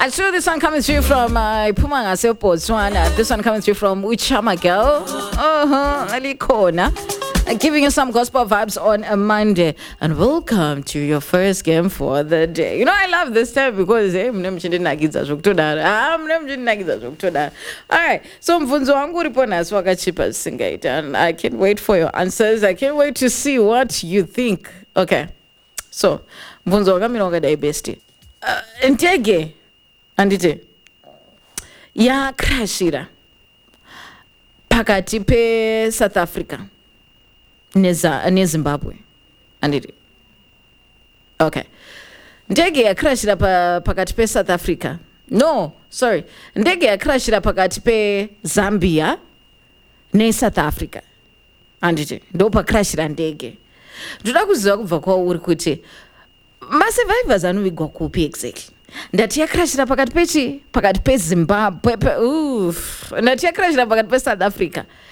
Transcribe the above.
Actually, this one coming through from Pumanga Botswana. This one coming through from Uchama Girl. Alikona. Giving you some gospel vibes on a Monday. And welcome to your first game for the day. You know, I love this time because alright, so mfunzo wangu ripona swakachipa singaita, and I can't wait for your answers. I can't wait to see what you think. Okay, so mfunzo wakami nonga dai besti ntege andite ya crashira pakati pe South Africa ne Zimbabwe andite. Okay, ndege ya crashira pakati pe South Africa, no sorry, ndege ya crashira pakati pe Zambia ne South Africa andite ndo pa crashira ndege. Ndoda kuziva kubva kwauri kuti masurvivors anovigwa kupi exactly. Ndati yakrashira pakati pe Zimbabwe ndati yakrashira pakati pe South Africa.